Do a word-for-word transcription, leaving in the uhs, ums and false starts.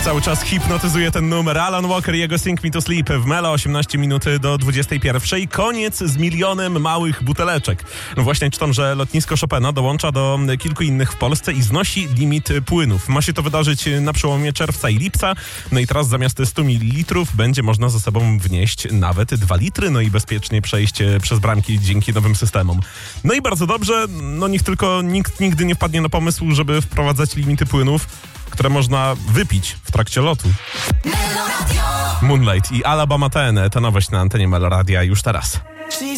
Cały czas hipnotyzuje ten numer. Alan Walker i jego Sing Me To Sleep w Melo, osiemnaście minut do dwudziestej pierwszej. Koniec z milionem małych buteleczek. No właśnie czytam, że lotnisko Chopina dołącza do kilku innych w Polsce i znosi limit płynów. Ma się to wydarzyć na przełomie czerwca i lipca. No i teraz zamiast stu mililitrów będzie można ze sobą wnieść nawet dwa litry, no i bezpiecznie przejść przez bramki dzięki nowym systemom. No i bardzo dobrze, no niech tylko nikt nigdy nie wpadnie na pomysł, żeby wprowadzać limity płynów, które można wypić w trakcie lotu. Moonlight i Alabama Ten, ta nowość na antenie Meloradia już teraz.